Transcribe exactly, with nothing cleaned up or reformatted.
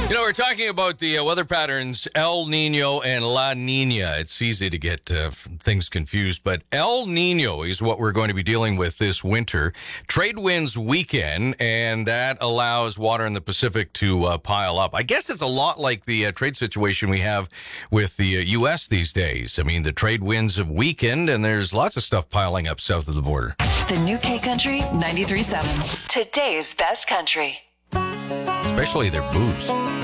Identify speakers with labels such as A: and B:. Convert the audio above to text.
A: You know, we're talking about the uh, weather patterns, El Nino and La Nina. It's easy to get uh, things confused, but El Nino is what we're going to be dealing with this winter. Trade winds weaken, and that allows water in the Pacific to uh, pile up. I guess it's a lot like the uh, trade situation we have with the uh, U S these days. I mean, the trade winds have weakened, and there's lots of stuff piling up south of the border.
B: The new K Country ninety-three point seven. Today's best country.
A: Especially their booze.